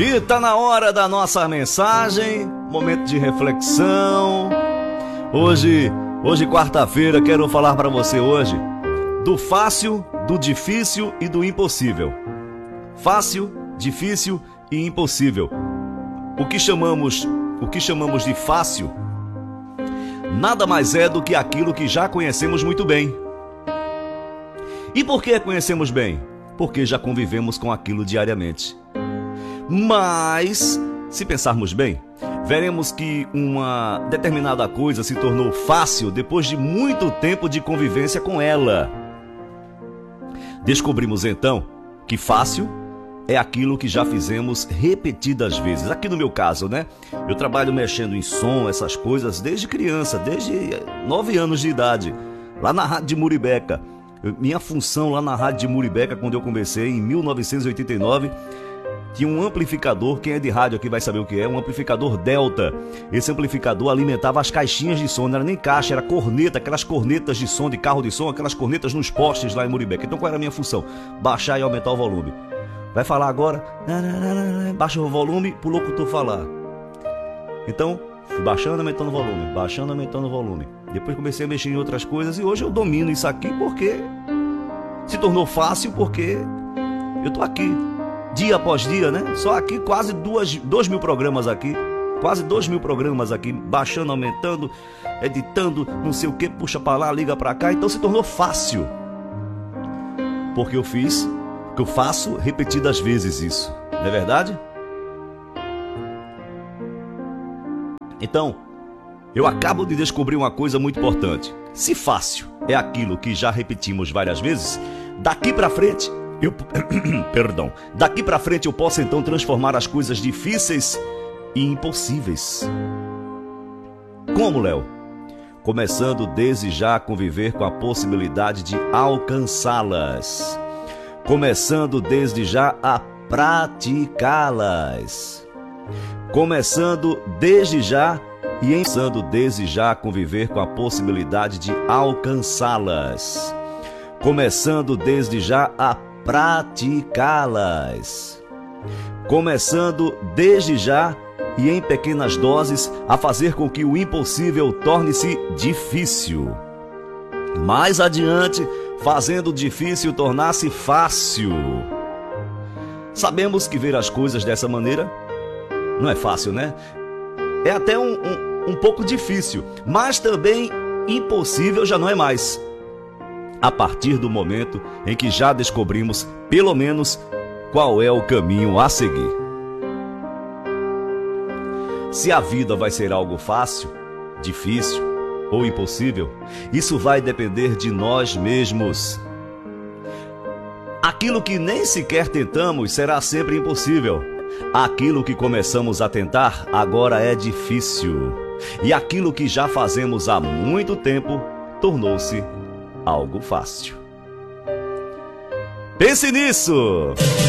E tá na hora da nossa mensagem, momento de reflexão. Hoje quarta-feira, quero falar para você hoje do fácil, do difícil e do impossível. Fácil, difícil e impossível. O que chamamos de fácil nada mais é do que aquilo que já conhecemos muito bem. E por que conhecemos bem? Porque já convivemos com aquilo diariamente. Mas, se pensarmos bem, veremos que uma determinada coisa se tornou fácil depois de muito tempo de convivência com ela. Descobrimos então que fácil é aquilo que já fizemos repetidas vezes. Aqui no meu caso, né? Eu trabalho mexendo em som, essas coisas, desde criança, desde 9 anos de idade, lá na Rádio de Muribeca. Minha função lá na Rádio de Muribeca, quando eu comecei em 1989, tinha um amplificador. Quem é de rádio aqui vai saber o que é, um amplificador Delta. Esse amplificador alimentava as caixinhas de som, não era nem caixa, era corneta, aquelas cornetas de som, de carro de som, aquelas cornetas nos postes lá em Muribeca. Então qual era a minha função? Baixar e aumentar o volume. Vai falar agora, baixa o volume pro locutor falar. Então, fui baixando, aumentando o volume, baixando, aumentando o volume. Depois comecei a mexer em outras coisas e hoje eu domino isso aqui porque se tornou fácil, porque eu tô aqui, dia após dia, né? Só aqui, quase 2.000 programas aqui, quase 2.000 programas aqui, baixando, aumentando, editando, não sei o que, puxa pra lá, liga pra cá, então se tornou fácil. Porque eu faço repetidas vezes isso, não é verdade? Então, eu acabo de descobrir uma coisa muito importante. Se fácil é aquilo que já repetimos várias vezes, daqui pra frente eu posso então transformar as coisas difíceis e impossíveis. Como, Léo? Começando desde já a conviver com a possibilidade de alcançá-las. Começando desde já a praticá-las. Começando desde já a conviver com a possibilidade de alcançá-las. Começando desde já a praticá-las. Começando desde já e em pequenas doses a fazer com que o impossível torne-se difícil. Mais adiante, fazendo o difícil tornar-se fácil. Sabemos que ver as coisas dessa maneira não é fácil, né? É até um pouco difícil, mas também impossível já não é mais. A partir do momento em que já descobrimos, pelo menos, qual é o caminho a seguir. Se a vida vai ser algo fácil, difícil ou impossível, isso vai depender de nós mesmos. Aquilo que nem sequer tentamos será sempre impossível. Aquilo que começamos a tentar agora é difícil. E aquilo que já fazemos há muito tempo tornou-se algo fácil. Pense nisso!